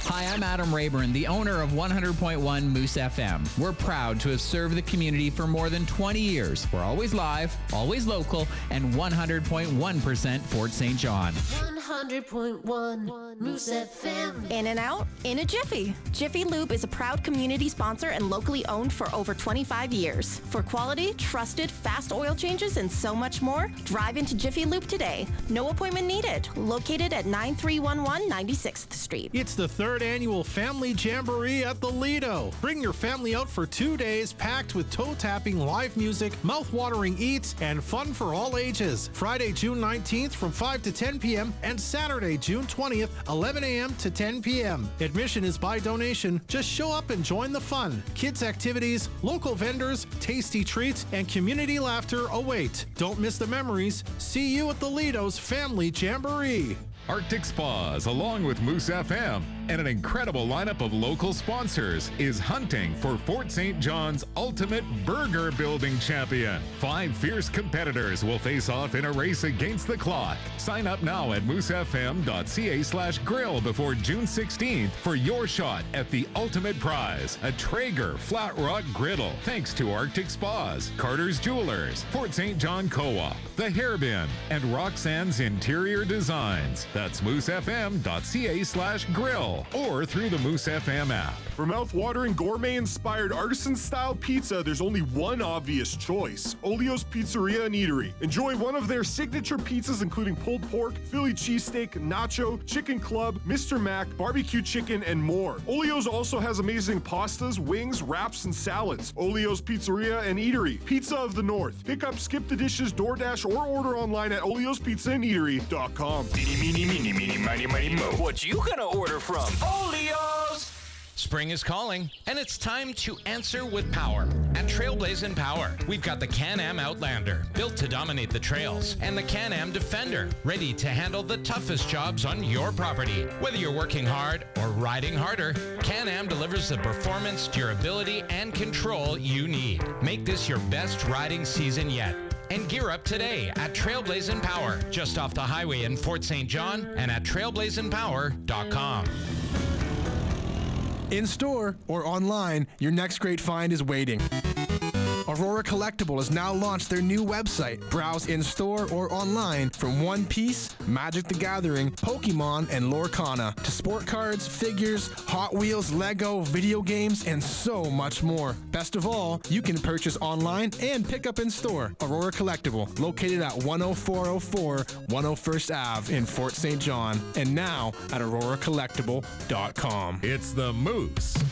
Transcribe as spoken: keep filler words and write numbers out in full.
Hi, I'm Adam Rayburn, the owner of one hundred point one Moose F M. We're proud to have served the community for more than twenty years. We're always live, always local, and one hundred point one percent Fort Saint John. one hundred point one Moose F M. In and out, in a jiffy. Jiffy Lube is a proud community sponsor and locally owned for over twenty-five years. For quality, trusted, fast oil changes, and so much more, drive into Jiffy Lube today. No appointment needed. Located at nine three one one ninety-sixth Street. It's the third annual Family Jamboree at the Lido. Bring your family out for two days packed with toe-tapping live music, mouth-watering eats, and fun for all ages. Friday, June nineteenth from five to ten p.m. and Saturday, June twentieth, eleven a.m. to ten p.m. Admission is by donation. Just show up and join the fun. Kids' activities, local vendors, tasty treats, and community laughter await. Don't miss the memories. See you at the Lido's Family Jamboree. Arctic Spas, along with Moose F M, and an incredible lineup of local sponsors, is hunting for Fort Saint John's ultimate burger building champion. Five fierce competitors will face off in a race against the clock. Sign up now at moosefm.ca slash grill before June sixteenth for your shot at the ultimate prize, a Traeger Flat Rock Griddle. Thanks to Arctic Spas, Carter's Jewelers, Fort Saint John Co-op, The Hairbin, and Roxanne's Interior Designs. That's moosefm.ca slash grill or through the Moose F M app. For mouth-watering, gourmet-inspired artisan-style pizza, there's only one obvious choice: Olio's Pizzeria and Eatery. Enjoy one of their signature pizzas, including pulled pork, Philly cheesesteak, nacho, chicken club, Mister Mac, barbecue chicken, and more. Olio's also has amazing pastas, wings, wraps, and salads. Olio's Pizzeria and Eatery, Pizza of the North. Pick up, skip the dishes, DoorDash, or order online at olios pizza and eatery dot com. Meeny, meeny, meeny, meeny, mighty, mighty, mo. What you gonna order from? Olio's! Spring is calling, and it's time to answer with power. At Trailblazing Power, we've got the Can-Am Outlander, built to dominate the trails, and the Can-Am Defender, ready to handle the toughest jobs on your property. Whether you're working hard or riding harder, Can-Am delivers the performance, durability, and control you need. Make this your best riding season yet. And gear up today at Trailblazing Power, just off the highway in Fort Saint John, and at trailblazing power dot com. In store or online, your next great find is waiting. Aurora Collectible has now launched their new website. Browse in-store or online from One Piece, Magic the Gathering, Pokemon, and Lorcana to sport cards, figures, Hot Wheels, Lego, video games, and so much more. Best of all, you can purchase online and pick up in-store. Aurora Collectible, located at one oh four oh four one oh first Avenue in Fort Saint John, and now at aurora collectible dot com. It's the Moose